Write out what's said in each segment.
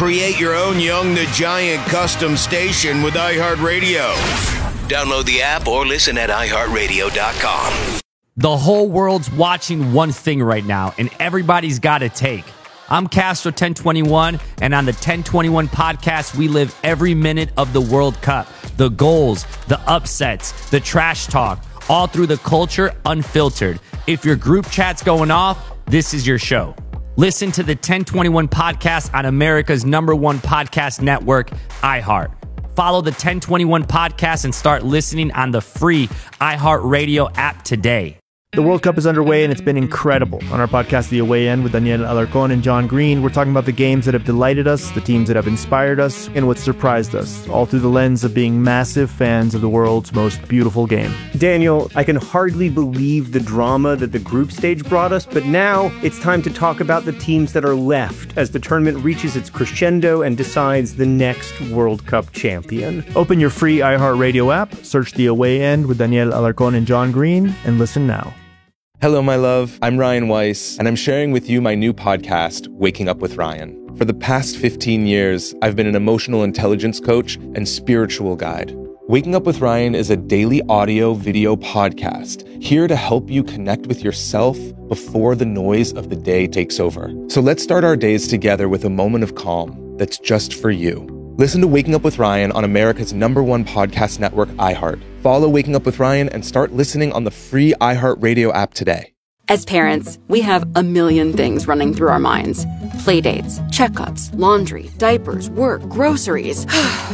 Create your own Young the Giant custom station with iHeartRadio. Download the app or listen at iHeartRadio.com. The whole world's watching one thing right now, and everybody's got a take. I'm Castro 1021, and on the 1021 podcast, we live every minute of the World Cup. The goals, the upsets, the trash talk, all through the culture unfiltered. If your group chat's going off, this is your show. Listen to the 1021 podcast on America's #1 podcast network, iHeart. Follow the 1021 podcast and start listening on the free iHeartRadio app today. The World Cup is underway, and it's been incredible. On our podcast, The Away End, with Daniel Alarcón and John Green, we're talking about the games that have delighted us, the teams that have inspired us, and what surprised us, all through the lens of being massive fans of the world's most beautiful game. Daniel, I can hardly believe the drama that the group stage brought us, but now it's time to talk about the teams that are left as the tournament reaches its crescendo and decides the next World Cup champion. Open your free iHeartRadio app, search The Away End with Daniel Alarcón and John Green, and listen now. Hello, my love. I'm Ryan Weiss, and I'm sharing with you my new podcast, Waking Up with Ryan. For the past 15 years, I've been an emotional intelligence coach and spiritual guide. Waking Up with Ryan is a daily audio video podcast here to help you connect with yourself before the noise of the day takes over. So let's start our days together with a moment of calm that's just for you. Listen to Waking Up with Ryan on America's #1 podcast network, iHeart. Follow Waking Up with Ryan and start listening on the free iHeartRadio app today. As parents, we have a million things running through our minds. Playdates, checkups, laundry, diapers, work, groceries.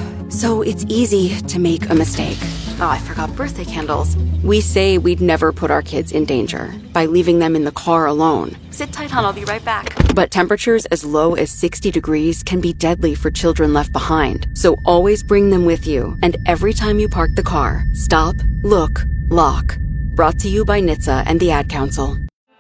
So it's easy to make a mistake. Oh, I forgot birthday candles. We say we'd never put our kids in danger by leaving them in the car alone. Sit tight, hon, I'll be right back. But temperatures as low as 60 degrees can be deadly for children left behind. So always bring them with you. And every time you park the car, stop, look, lock. Brought to you by NHTSA and the Ad Council.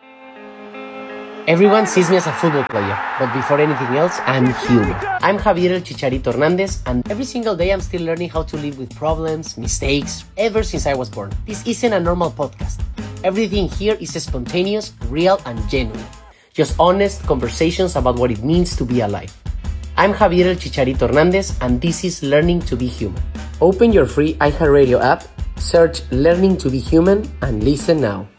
Everyone sees me as a football player, but before anything else, I'm human. I'm Javier El Chicharito Hernandez, and every single day I'm still learning how to live with problems, mistakes, ever since I was born. This isn't a normal podcast. Everything here is spontaneous, real, and genuine. Just honest conversations about what it means to be alive. I'm Javier El Chicharito Hernandez, and this is Learning to Be Human. Open your free iHeartRadio app, search Learning to Be Human, and listen now.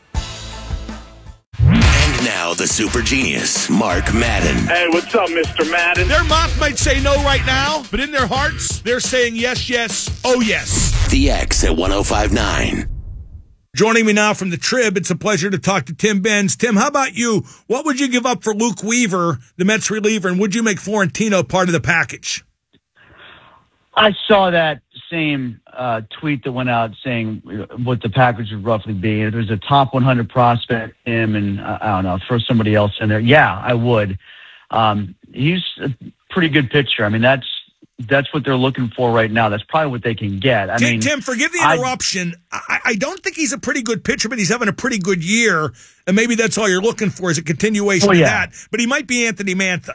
Now the super genius, Mark Madden. Hey, what's up, Mr. Madden? Their mouth might say no right now, but in their hearts, they're saying yes, yes, oh yes. The X at 105.9. Joining me now from the Trib, it's a pleasure to talk to Tim Benz. Tim, how about you? What would you give up for Luke Weaver, the Mets reliever, and would you make Florentino part of the package? I saw that same tweet that went out saying what the package would roughly be. If there's a top 100 prospect, him and I don't know, throw somebody else in there. Yeah, I would. He's a pretty good pitcher. I mean, that's what they're looking for right now. That's probably what they can get. Tim, forgive the interruption. I don't think he's a pretty good pitcher, but he's having a pretty good year, and maybe that's all you're looking for is a continuation of that. But he might be Anthony Mantha.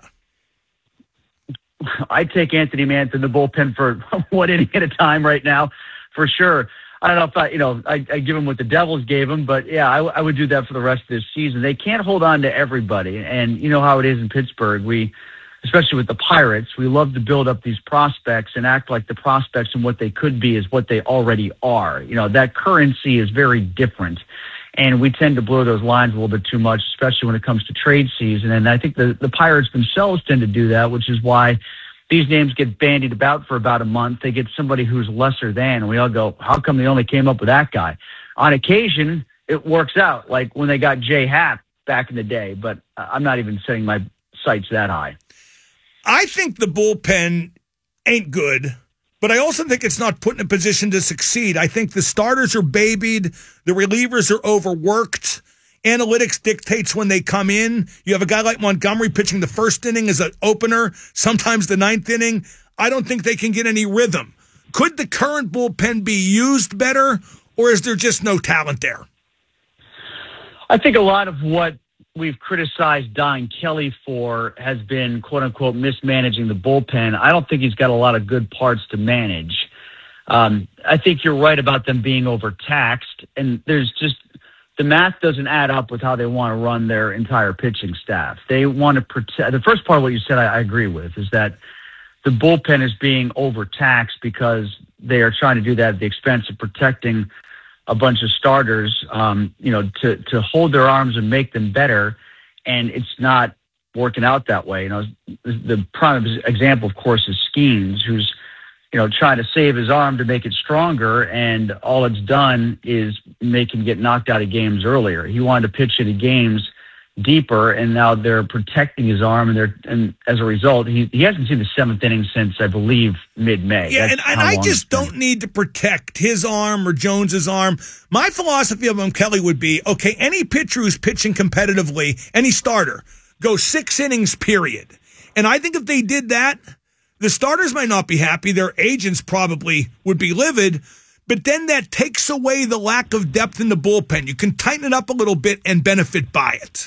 I'd take Anthony Mantha in the bullpen for one inning at a time right now, for sure. I don't know if I give him what the Devils gave him, but yeah, I would do that for the rest of this season. They can't hold on to everybody, and you know how it is in Pittsburgh. Especially with the Pirates, we love to build up these prospects and act like the prospects and what they could be is what they already are. You know, that currency is very different. And we tend to blur those lines a little bit too much, especially when it comes to trade season. And I think the Pirates themselves tend to do that, which is why these names get bandied about for about a month. They get somebody who's lesser than, and we all go, how come they only came up with that guy? On occasion, it works out, like when they got Jay Happ back in the day, but I'm not even setting my sights that high. I think the bullpen ain't good, but I also think it's not put in a position to succeed. I think the starters are babied. The relievers are overworked. Analytics dictates when they come in. You have a guy like Montgomery pitching the first inning as an opener, sometimes the ninth inning. I don't think they can get any rhythm. Could the current bullpen be used better, or is there just no talent there? I think a lot of what we've criticized Don Kelly for has been, quote-unquote, mismanaging the bullpen. I don't think he's got a lot of good parts to manage. I think you're right about them being overtaxed, and there's just the math doesn't add up with how they want to run their entire pitching staff. They want to protect. The first part of what you said I agree with, is that the bullpen is being overtaxed because they are trying to do that at the expense of protecting a bunch of starters, to hold their arms and make them better. And it's not working out that way. The prime example, of course, is Skeens, who's, trying to save his arm to make it stronger. And all it's done is make him get knocked out of games earlier. He wanted to pitch into games deeper, and now they're protecting his arm, and as a result, he hasn't seen the seventh inning since, I believe, mid-May. Yeah, and I just don't need to protect his arm or Jones's arm. My philosophy of Kelly would be, okay, any pitcher who's pitching competitively, any starter, go 6 innings, period. And I think if they did that, the starters might not be happy. Their agents probably would be livid. But then that takes away the lack of depth in the bullpen. You can tighten it up a little bit and benefit by it.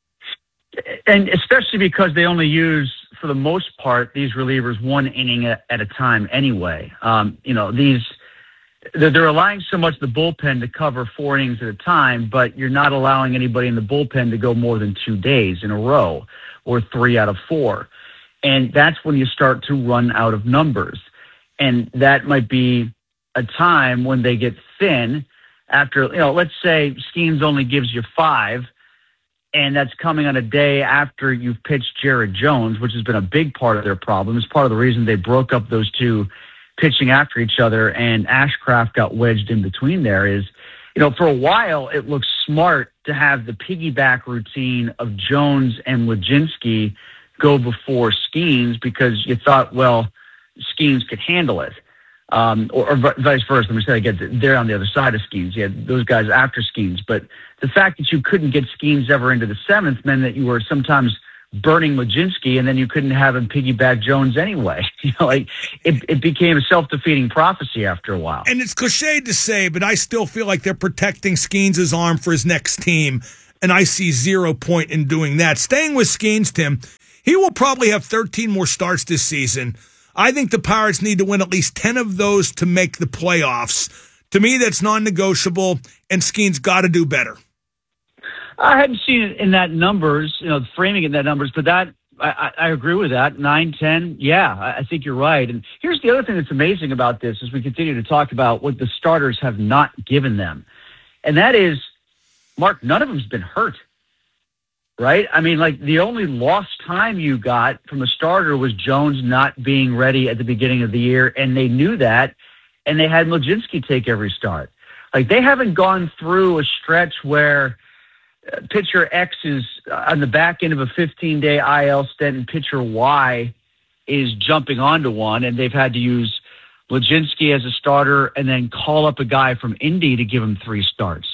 And especially because they only use, for the most part, these relievers 1 inning at a time anyway. They're relying so much on the bullpen to cover 4 innings at a time, but you're not allowing anybody in the bullpen to go more than 2 days in a row or 3 out of 4. And that's when you start to run out of numbers. And that might be a time when they get thin after, let's say Skeens only gives you 5, and that's coming on a day after you've pitched Jared Jones, which has been a big part of their problem. It's part of the reason they broke up those two pitching after each other, and Ashcraft got wedged in between there. Is, for a while it looked smart to have the piggyback routine of Jones and Legzinski go before Skeens, because you thought, well, Skeens could handle it. Or vice versa. Let me say again, they're on the other side of Skeens. You had those guys after Skeens. But the fact that you couldn't get Skeens ever into the 7th meant that you were sometimes burning Legzinski, and then you couldn't have him piggyback Jones anyway. It became a self-defeating prophecy after a while. And it's cliched to say, but I still feel like they're protecting Skeens' arm for his next team, and I see 0 point in doing that. Staying with Skeens, Tim, he will probably have 13 more starts this season. I think the Pirates need to win at least 10 of those to make the playoffs. To me, that's non-negotiable, and Skeens got to do better. I hadn't seen it in that numbers, framing it in that numbers, but that I agree with that. 9, 10, yeah, I think you're right. And here's the other thing that's amazing about this as we continue to talk about what the starters have not given them. And that is, Mark, none of them's been hurt. Right? I mean, the only lost time you got from a starter was Jones not being ready at the beginning of the year, and they knew that, and they had Legzinski take every start. They haven't gone through a stretch where pitcher X is on the back end of a 15-day IL stint and pitcher Y is jumping onto one, and they've had to use Legzinski as a starter and then call up a guy from Indy to give him 3 starts.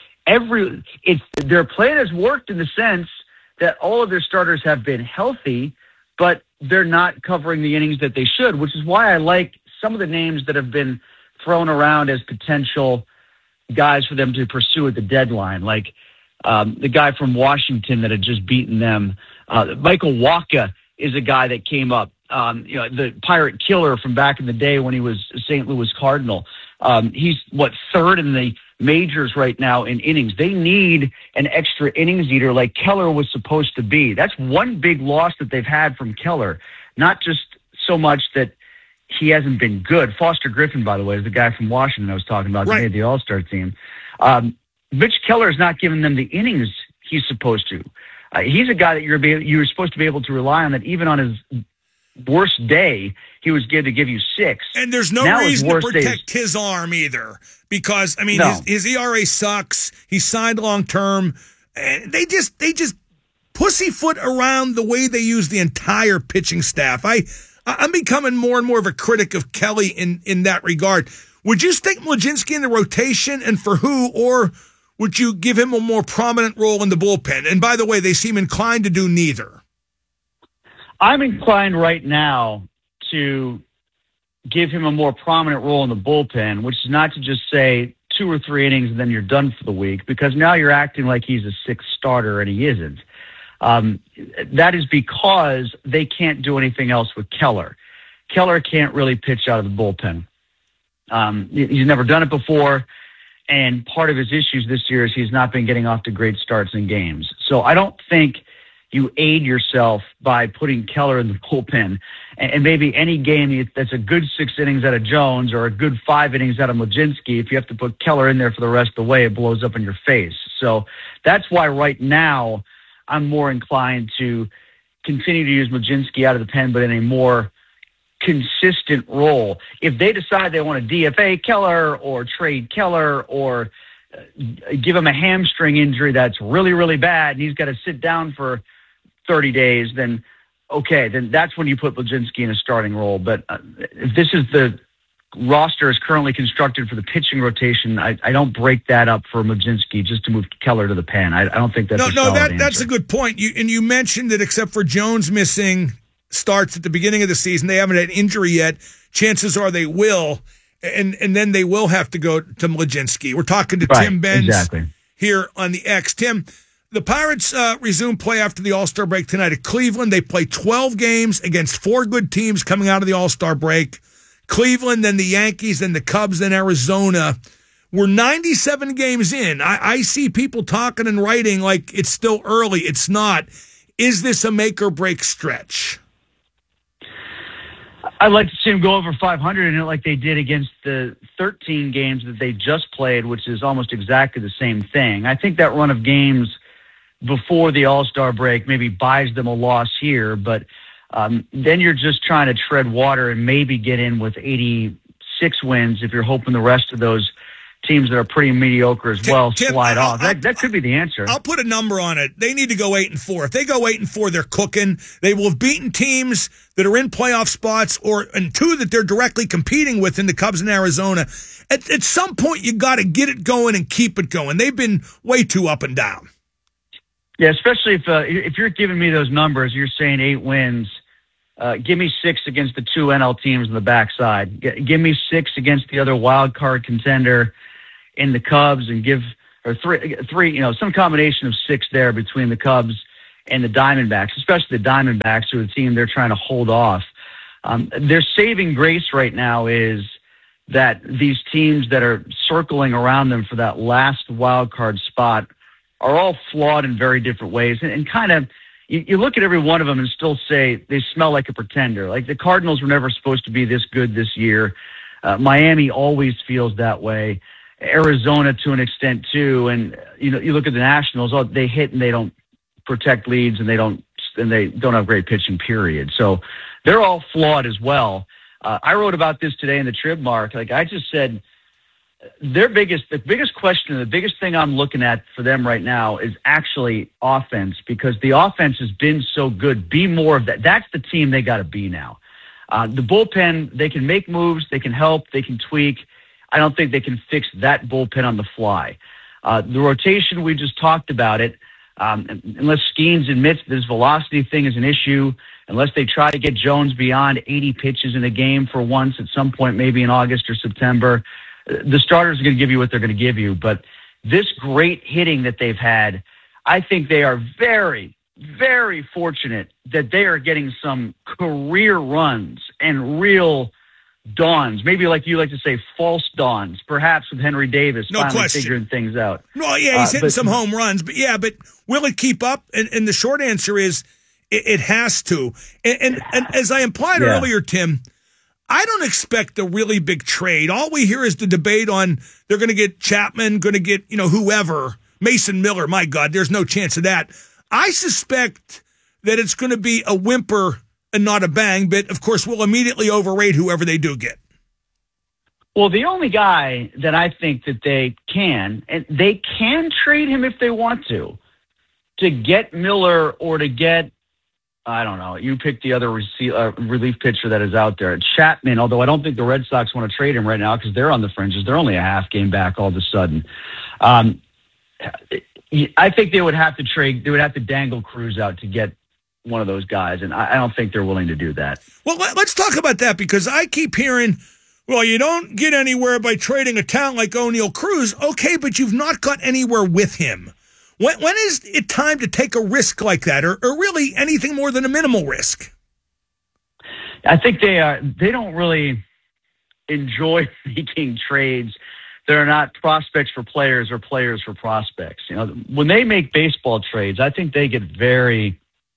Their plan has worked in the sense that all of their starters have been healthy, but they're not covering the innings that they should, which is why I like some of the names that have been thrown around as potential guys for them to pursue at the deadline, like the guy from Washington that had just beaten them. Michael Wacha is a guy that came up. The Pirate Killer from back in the day when he was a St. Louis Cardinal. He's, 3rd in the majors right now in innings. They need an extra innings eater like Keller was supposed to be. That's one big loss that they've had from Keller. Not just so much that he hasn't been good. Foster Griffin, by the way, is the guy from Washington I was talking about. Right. He made the All-Star team. Mitch Keller is not giving them the innings he's supposed to. He's a guy that you're supposed to be able to rely on, that even on his worst day, he was good to give you 6. And there's no reason to protect his arm either, because his ERA sucks. He's signed long term. They just pussyfoot around the way they use the entire pitching staff. I'm becoming more and more of a critic of Kelly in that regard. Would you stick Legzinski in the rotation, and for who, or would you give him a more prominent role in the bullpen? And by the way, they seem inclined to do neither. I'm inclined right now to give him a more prominent role in the bullpen, which is not to just say 2 or 3 innings and then you're done for the week, because now you're acting like he's a 6th starter and he isn't. That is because they can't do anything else with Keller. Keller can't really pitch out of the bullpen. He's never done it before, and part of his issues this year is he's not been getting off to great starts in games. So I don't think you aid yourself by putting Keller in the bullpen. And maybe any game that's a good 6 innings out of Jones or a good 5 innings out of Mlodzinski, if you have to put Keller in there for the rest of the way, it blows up in your face. So that's why right now I'm more inclined to continue to use Mlodzinski out of the pen, but in a more consistent role. If they decide they want to DFA Keller or trade Keller or give him a hamstring injury that's really, really bad and he's got to sit down for 30 days, then okay, then that's when you put Mlodzinski in a starting role. But if this is the roster is currently constructed for the pitching rotation, I don't break that up for Mlodzinski just to move Keller to the pen. I don't think that's that's a good point. You mentioned that except for Jones missing starts at the beginning of the season, they haven't had injury yet. Chances are they will, and then they will have to go to Mlodzinski. We're talking to Tim Benz here on the X. Tim, the Pirates resume play after the All-Star break tonight at Cleveland. They play 12 games against 4 good teams coming out of the All-Star break. Cleveland, then the Yankees, then the Cubs, then Arizona. We're 97 games in. I see people talking and writing like it's still early. It's not. Is this a make-or-break stretch? I'd like to see them go over 500 in it like they did against the 13 games that they just played, which is almost exactly the same thing. I think that run of games before the All-Star break maybe buys them a loss here, but then you're just trying to tread water and maybe get in with 86 wins if you're hoping the rest of those teams that are pretty mediocre as well slide off. That could be the answer. I'll put a number on it. They need to go 8-4. If they go 8-4, they're cooking. They will have beaten teams that are in playoff spots and 2 that they're directly competing with in the Cubs and Arizona. At some point, you got to get it going and keep it going. They've been way too up and down. Yeah, especially if you're giving me those numbers, you're saying 8 wins. Give me 6 against the 2 NL teams on the backside. Give me 6 against the other wild card contender in the Cubs, and three, some combination of 6 there between the Cubs and the Diamondbacks, especially the Diamondbacks, who are the team they're trying to hold off. Their saving grace right now is that these teams that are circling around them for that last wild card spot are all flawed in very different ways, and kind of you look at every one of them and still say they smell like a pretender. Like the Cardinals were never supposed to be this good this year. Miami always feels that way. Arizona to an extent too, and you look at the Nationals. They hit and they don't protect leads, and they don't have great pitching. Period. So they're all flawed as well. I wrote about this today in the Trib, Mark. Like I just said, the biggest question, the biggest thing I'm looking at for them right now is actually offense, because the offense has been so good. Be more of that. That's the team they got to be now. The bullpen, they can make moves, they can help, they can tweak. I don't think they can fix that bullpen on the fly. The rotation, we just talked about it. Unless Skeens admits this velocity thing is an issue, unless they try to get Jones beyond 80 pitches in a game for once at some point, maybe in August or September, the starters are going to give you what they're going to give you. But this great hitting that they've had, I think they are very, very fortunate that they are getting some career runs and real dawns, maybe like you like to say, false dawns, perhaps with Henry Davis finally figuring things out. Well, yeah, he's hitting some home runs, but will it keep up? And the short answer is it has to. And as I implied earlier, Tim, I don't expect a really big trade. All we hear is the debate on they're going to get Chapman, going to get, whoever, Mason Miller. My God, there's no chance of that. I suspect that it's going to be a whimper and not a bang, but of course we'll immediately overrate whoever they do get. Well, the only guy that I think that they can trade him if they want to get Miller or to get, I don't know, you pick the other relief pitcher that is out there. Chapman, although I don't think the Red Sox want to trade him right now because they're on the fringes. They're only a half game back all of a sudden. I think they would have to trade. They would have to dangle Cruz out to get one of those guys, and I don't think they're willing to do that. Well, let's talk about that, because I keep hearing, well, you don't get anywhere by trading a talent like O'Neal Cruz. Okay, but you've not got anywhere with him. When is it time to take a risk like that, or really anything more than a minimal risk? I think they don't really enjoy making trades that are not prospects for players or players for prospects. When they make baseball trades, I think they get very,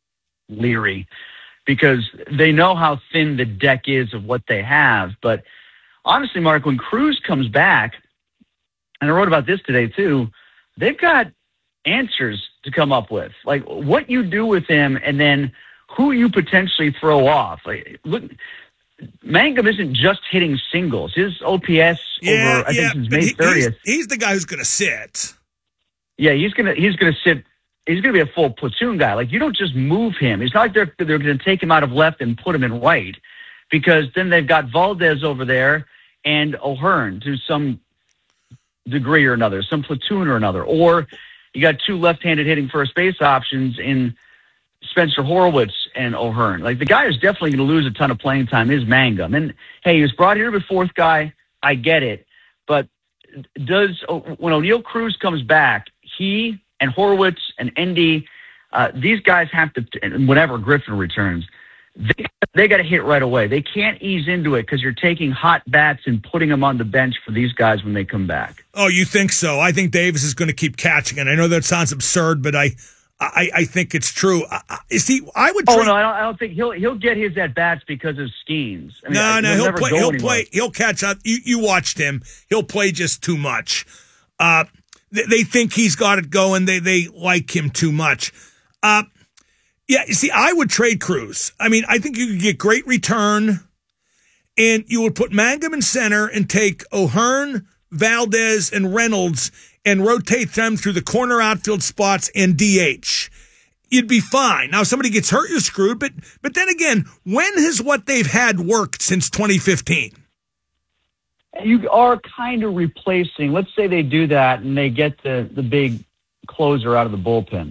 leery because they know how thin the deck is of what they have. But honestly, Mark, when Cruz comes back, and I wrote about this today too, they've got answers to come up with. Like what you do with him and then who you potentially throw off. Like, look, Mangum isn't just hitting singles. His OPS over, I think, since May 30th. He's the guy who's going to sit. Yeah, he's gonna sit. He's gonna be a full platoon guy. Like you don't just move him. It's not like they're gonna take him out of left and put him in right, because then they've got Valdez over there and O'Hearn to some degree or another, some platoon or another, or you got two left-handed hitting first base options in Spencer Horwitz and O'Hearn. Like the guy who's definitely going to lose a ton of playing time is Mangum. And hey, he was brought here to be fourth guy. I get it, but when O'Neal Cruz comes back, he and Horwitz and Endy, these guys have to. Whenever Griffin returns, they got to hit right away. They can't ease into it because you're taking hot bats and putting them on the bench for these guys when they come back. Oh, you think so? I think Davis is going to keep catching it. I know that sounds absurd, but I think it's true. See, I would. No, I don't think he'll get his at bats because of Skeens. I mean, he'll play. He'll catch up. You watched him. He'll play just too much. They think he's got it going. They like him too much. Yeah, you see, I would trade Cruz. I mean, I think you could get great return, and you would put Mangum in center and take O'Hearn, Valdez, and Reynolds and rotate them through the corner outfield spots and DH. You'd be fine. Now, if somebody gets hurt, you're screwed. But then again, when has what they've had worked since 2015? You are kind of replacing. Let's say they do that and they get the big closer out of the bullpen.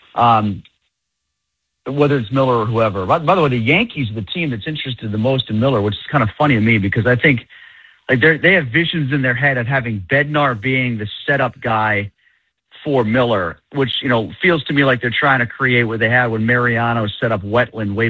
Whether it's Miller or whoever. By the way, the Yankees are the team that's interested the most in Miller, which is kind of funny to me because I think like they have visions in their head of having Bednar being the setup guy for Miller, which feels to me like they're trying to create what they had when Mariano set up Wetland way